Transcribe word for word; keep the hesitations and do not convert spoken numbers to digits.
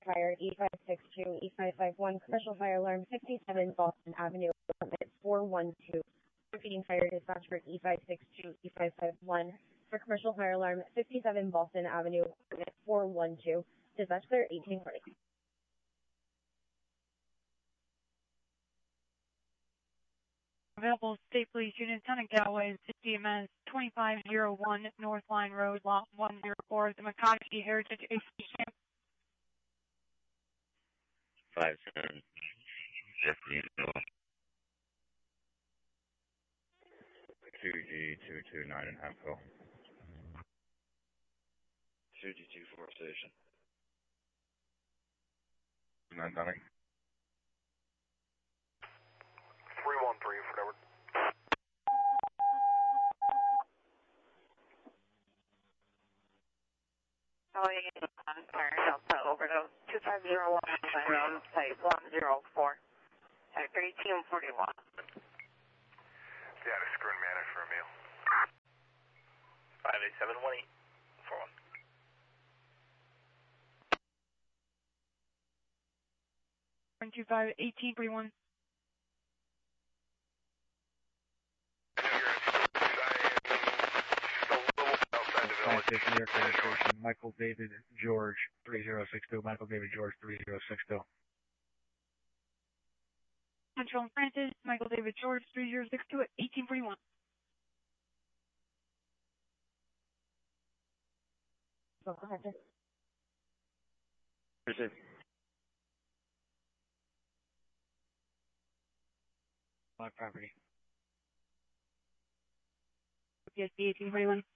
fire E five six two, E five five one, commercial fire alarm fifty-seven Boston Avenue, equipment four one two. Repeating fire dispatch for E five six two, E five five one, for commercial fire alarm fifty-seven Boston Avenue, equipment four one two. Dispatch clear eighteen forty. Available State Police Unit, Town of Galway, C M S twenty-five oh one North Line Road, Lot one oh four, the McConaughey Heritage H Q Camp. five seven, fifty, two G two two nine and a half hill. two G two four station. Nine Dunning. three one three for Edward. Calling in on fire Delta overdose two five zero one road site one zero four at eighteen forty-one. Yeah, the screw and manage for a meal. five eight seven one eight four one. one two five, eighteen forty-one. Near Station, Michael David George three zero six two, Michael David George three zero six two. Central and Francis, Michael David George three zero six two at eighteen forty-one. Go ahead. Receive. My property. P S B eighteen forty-one.